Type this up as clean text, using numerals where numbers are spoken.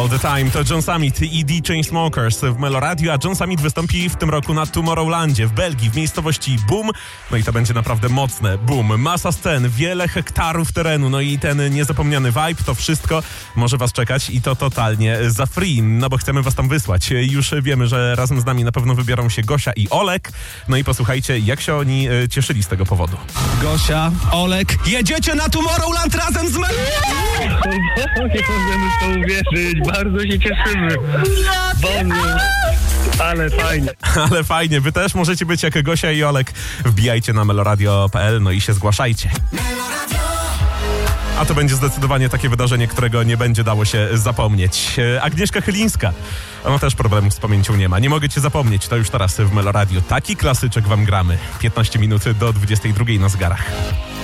All the Time to John Summit i The Chainsmokers w Meloradio, a John Summit wystąpi w tym roku na Tomorrowlandzie w Belgii, w miejscowości Boom. No i to będzie naprawdę mocne. Boom, masa scen, wiele hektarów terenu, no i ten niezapomniany vibe, to wszystko może was czekać i to totalnie za free, no bo chcemy was tam wysłać. Już wiemy, że razem z nami na pewno wybiorą się Gosia i Olek. No i posłuchajcie, jak się oni cieszyli z tego powodu. Gosia, Olek, jedziecie na Tomorrowland razem z Nie możemy w to uwierzyć, bardzo się cieszymy. Boże, ale fajnie. Ale fajnie, wy też możecie być jak Gosia i Olek. Wbijajcie na meloradio.pl, no i się zgłaszajcie. A to będzie zdecydowanie takie wydarzenie, którego nie będzie dało się zapomnieć. Agnieszka Chylińska. Ona też problemów z pamięcią nie ma. Nie mogę cię zapomnieć, to już teraz w Meloradio. Taki klasyczek wam gramy. 15 minut do 22 na zegarach.